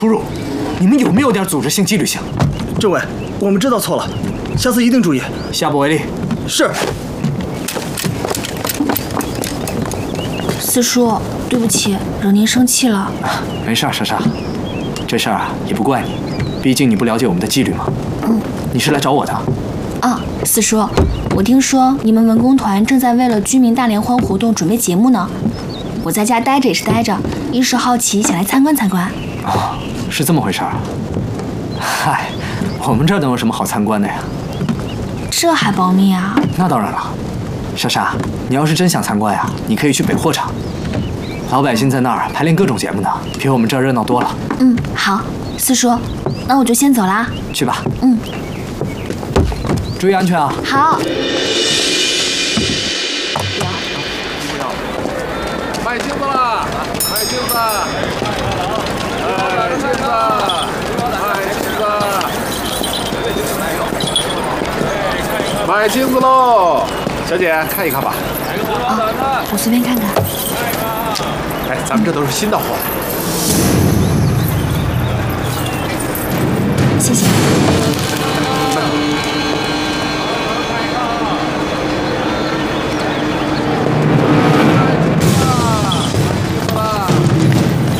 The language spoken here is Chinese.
不如，你们有没有点组织性、纪律性？ 政委，我们知道错了，下次一定注意， 下不为例。 是。 四叔，对不起，惹您生气了。 没事，莎莎，这事儿啊也不怪你，毕竟你不了解我们的纪律嘛。你是来找我的？ 啊，四叔，我听说你们文工团正在为了居民大联欢活动准备节目呢。我在家待着也是待着，一时好奇想来参观参观。 啊，是这么回事儿。嗨，我们这儿能有什么好参观的呀？ 这还保密啊？ 那当然了。莎莎，你要是真想参观呀，你可以去北货场，老百姓在那儿排练各种节目呢，比我们这儿热闹多了。 好，四叔，那我就先走啦。 去吧。注意安全啊。 好。 卖镜子啦！卖镜子！卖镜子！卖镜子喽！小姐看一看吧。 我随便看看。 哎，咱们这都是新到货的。 谢谢。